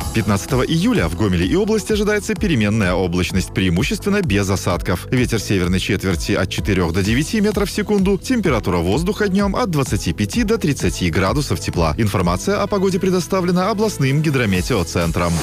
15 июля в Гомеле и области ожидается переменная облачность, преимущественно без осадков. Ветер северной четверти от 4 до 9 метров в секунду. Температура воздуха днем от 25 до 30 градусов тепла. Информация о погоде предоставлена областным гидрометеоцентром.